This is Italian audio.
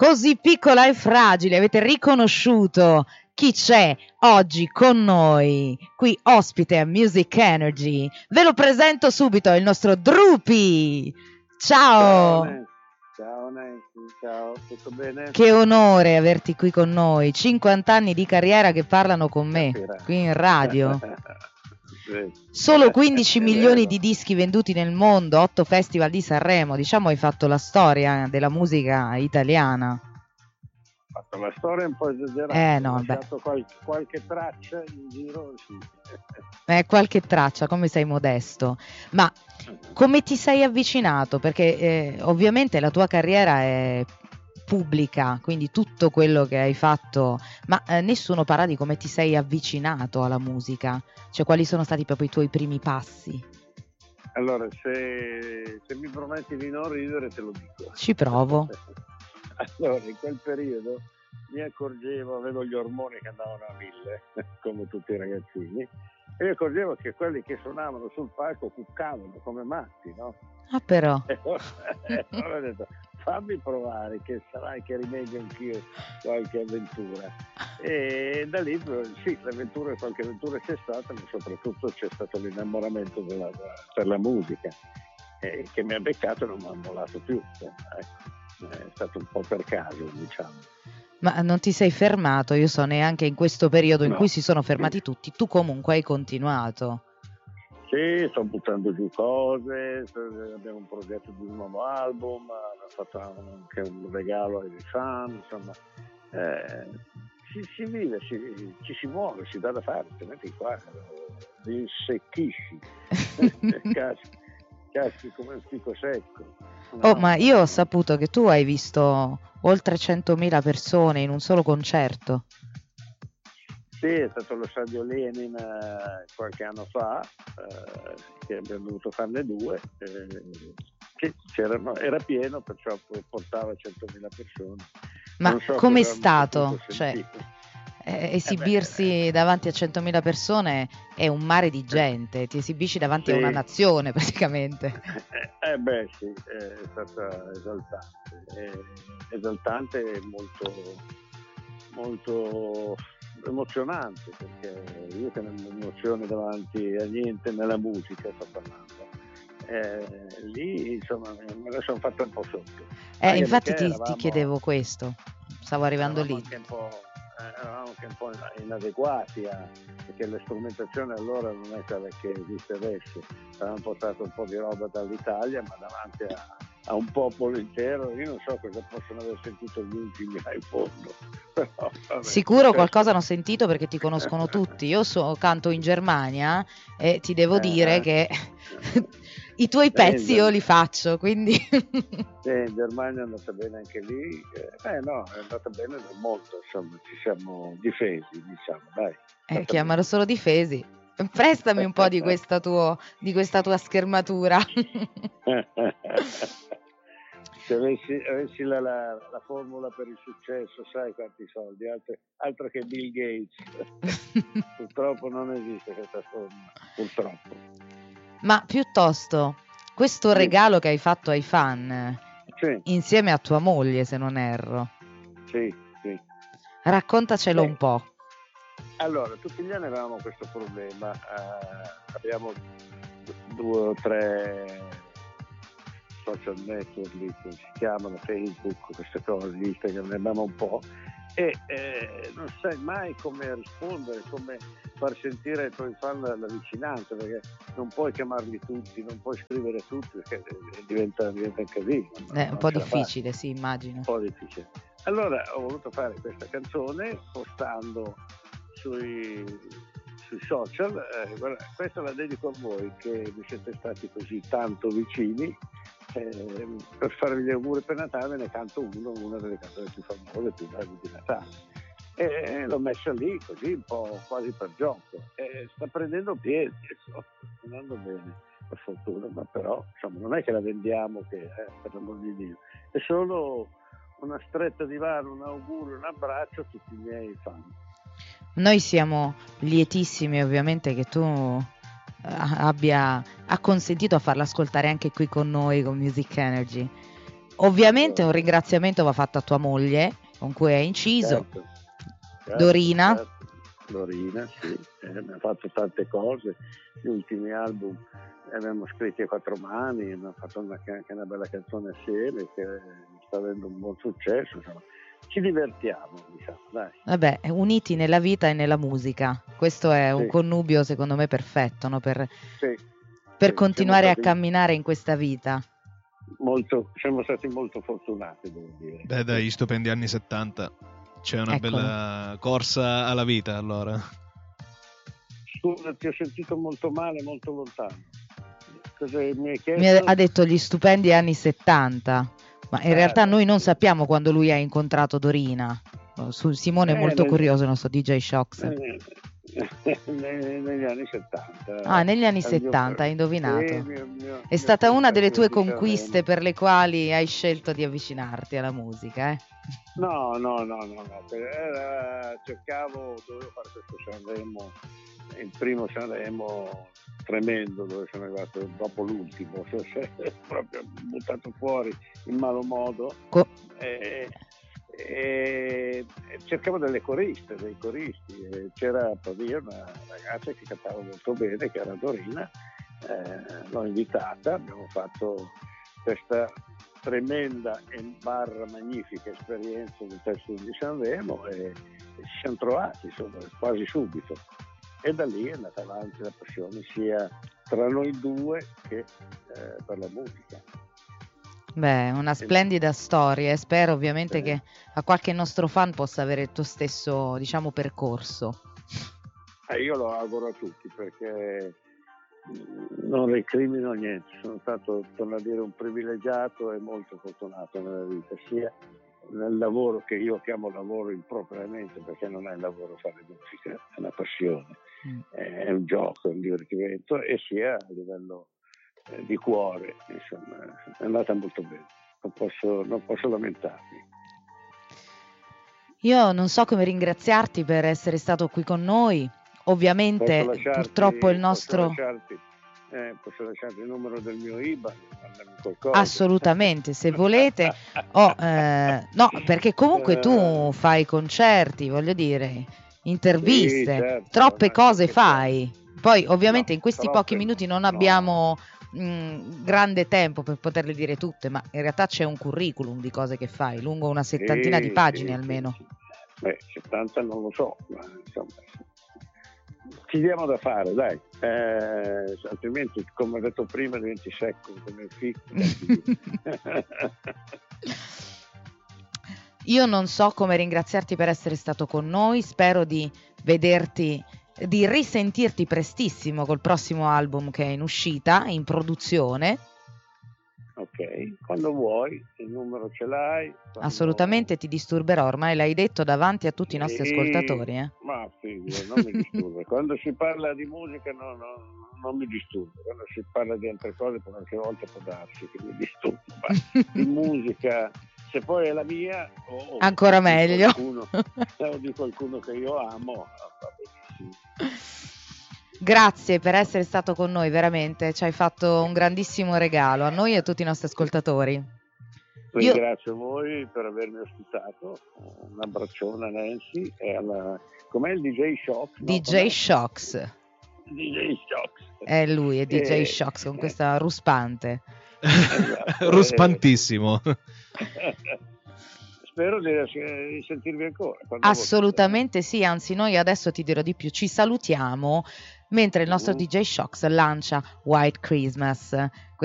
Così piccola e fragile, avete riconosciuto chi c'è oggi con noi, qui ospite a Music Energy. Ve lo presento subito, è il nostro Drupi. Ciao! Ciao Nancy, ciao, tutto bene? Che onore averti qui con noi, 50 anni di carriera che parlano con me, qui in radio. Sì. Solo 15 milioni vero. di dischi venduti nel mondo, 8 festival di Sanremo, diciamo hai fatto la storia della musica italiana. Ho fatto la storia un po' esagerata, no, ho lasciato qualche traccia in giro, sì. Qualche traccia, come sei modesto. Ma come ti sei avvicinato? Perché ovviamente la tua carriera è pubblica, quindi tutto quello che hai fatto, ma nessuno parla di come ti sei avvicinato alla musica, cioè quali sono stati proprio i tuoi primi passi? Allora, se mi prometti di non ridere te lo dico. Ci provo. Allora, in quel periodo mi accorgevo, avevo gli ormoni che andavano a 1000, come tutti i ragazzini, e mi accorgevo che quelli che suonavano sul palco cuccavano come matti, no? Ah, però. E allora ho detto, fammi provare, che sarai che rimedio anch'io qualche avventura. E da lì, sì, qualche avventura c'è stata, ma soprattutto c'è stato l'innamoramento per la musica, che mi ha beccato e non mi ha mollato più. Ecco. È stato un po' per caso, diciamo. Ma non ti sei fermato, io so, neanche in questo periodo in No. cui si sono fermati tutti, tu comunque hai continuato. Sì, sto buttando giù cose, abbiamo un progetto di un nuovo album, ho fatto anche un regalo ai fan, insomma, si vive, ci si muove, si dà da fare, ti metti qua, rinsecchisci, caschi come un fico secco. No. Ma io ho saputo che tu hai visto oltre 100.000 persone in un solo concerto. Sì, è stato lo Stadio Lenin qualche anno fa, che abbiamo dovuto farne 2, che era pieno, perciò portava 100.000 persone. Ma com'è stato? Cioè, esibirsi davanti a 100.000 persone è un mare di gente, ti esibisci davanti a una nazione praticamente. Beh sì, è stata esaltante e molto emozionante, perché io che non mi emoziono davanti a niente nella musica, sto parlando. Lì insomma me la sono fatta un po' sotto. Infatti ti chiedevo questo, stavo arrivando lì. Eravamo anche un po' inadeguati, perché la strumentazione allora non è quella che esiste adesso. Avevamo portato un po' di roba dall'Italia, ma davanti a un popolo intero, io non so cosa possono aver sentito gli ultimi là in fondo. Però, vabbè, sicuro qualcosa hanno sentito perché ti conoscono tutti. Io canto in Germania e ti devo dire che i tuoi pezzi io li faccio, quindi in Germania è andata bene anche lì. No, è andata bene molto, insomma, ci siamo difesi, diciamo, dai. Chiamano solo difesi. Prestami un po' di questa tua schermatura. Se avessi la formula per il successo, sai quanti soldi, altro che Bill Gates. Purtroppo non esiste questa formula, purtroppo. Ma piuttosto, questo regalo che hai fatto ai fan, insieme a tua moglie, se non erro. Sì. Raccontacelo un po'. Allora, tutti gli anni avevamo questo problema, abbiamo 2 o 3 social network lì che si chiamano Facebook, queste cose, Instagram, ne abbiamo un po', e non sai mai come rispondere, come far sentire ai tuoi fan la vicinanza, perché non puoi chiamarli tutti, non puoi scrivere tutti, perché diventa un casino. Un po' difficile, sì, immagino. Un po' difficile. Allora ho voluto fare questa canzone postando sui social, guarda, questa la dedico a voi che mi siete stati così tanto vicini, per farvi gli auguri per Natale ne canto una delle canzoni più famose, più belle di Natale, e l'ho messa lì così un po' quasi per gioco, e sta prendendo piedi, sta andando bene per fortuna, ma però insomma non è che la vendiamo, che per l'amor di Dio, è solo una stretta di mano, un augurio, un abbraccio a tutti i miei fan. Noi siamo lietissimi ovviamente che tu abbia acconsentito a farla ascoltare anche qui con noi, con Music Energy. Ovviamente un ringraziamento va fatto a tua moglie, con cui hai inciso, Dorina. Certo. Dorina, sì, ha fatto tante cose, gli ultimi album abbiamo scritto a quattro mani, abbiamo fatto anche una bella canzone assieme che sta avendo un buon successo, insomma. Ci divertiamo, diciamo, dai. Vabbè, uniti nella vita e nella musica, questo è un connubio secondo me perfetto, no? Per continuare a camminare in questa vita. Siamo stati molto fortunati, devo dire. Beh, dai, stupendi anni 70. C'è una bella corsa alla vita, allora. Scusa, ti ho sentito molto male, molto lontano. Cosa mi hai chiesto? Ha detto gli stupendi anni 70, ma in realtà noi non sappiamo quando lui ha incontrato Dorina. Simone è molto curioso, il nostro DJ Shocks. Negli anni 70. Ah, negli anni 70, hai indovinato. È stata una delle tue conquiste per le quali hai scelto di avvicinarti alla musica, eh? No. Dovevo fare questo Sanremo, il primo Sanremo tremendo, dove sono arrivato dopo l'ultimo, proprio buttato fuori in malo modo. E cercavo dei coristi, c'era Pavia, una ragazza che cantava molto bene, che era Dorina, l'ho invitata, abbiamo fatto questa tremenda e magnifica esperienza del Festival di Sanremo e ci siamo trovati quasi subito, e da lì è andata avanti la passione sia tra noi due che per la musica. Beh, una splendida storia, e spero ovviamente che a qualche nostro fan possa avere il tuo stesso, diciamo, percorso. Io lo auguro a tutti, perché non recrimino niente, sono stato, torno a dire, un privilegiato e molto fortunato nella vita, sia nel lavoro, che io chiamo lavoro impropriamente, perché non è il lavoro fare musica, è una passione, è un gioco, è un divertimento, e sia a livello di cuore, insomma, è andata molto bene, non posso lamentarmi. Io non so come ringraziarti per essere stato qui con noi. Ovviamente purtroppo il nostro... Posso lasciarti il numero del mio IBAN? Assolutamente, se volete. No, perché comunque tu fai concerti, voglio dire, interviste, certo, troppe cose fai. Poi ovviamente in questi pochi minuti non abbiamo grande tempo per poterle dire tutte, ma in realtà c'è un curriculum di cose che fai, lungo una settantina di pagine almeno. Beh, 70 non lo so, ma insomma ci diamo da fare, dai, altrimenti, come ho detto prima, diventi secco come il fico. Io non so come ringraziarti per essere stato con noi, spero di vederti, di risentirti prestissimo col prossimo album che è in uscita, in produzione. Ok, quando vuoi, il numero ce l'hai. Assolutamente, ti disturberò, ormai l'hai detto davanti a tutti i nostri ascoltatori. Ma figlio, non mi disturba. Quando si parla di musica non mi disturba, quando si parla di altre cose qualche volta può darsi che mi disturba. Di musica, se poi è la mia, ancora meglio. O di qualcuno che io amo, va benissimo. Grazie per essere stato con noi, veramente ci hai fatto un grandissimo regalo a noi e a tutti i nostri ascoltatori. Ringrazio voi per avermi ospitato, un abbraccione a Nancy e com'è il DJ Shocks? DJ Shocks. DJ Shocks. È lui, è DJ Shocks con questa ruspante. Esatto. Ruspantissimo. Spero di sentirvi ancora. Assolutamente sì, anzi noi adesso ti dirò di più, ci salutiamo mentre il nostro DJ Shocks lancia White Christmas.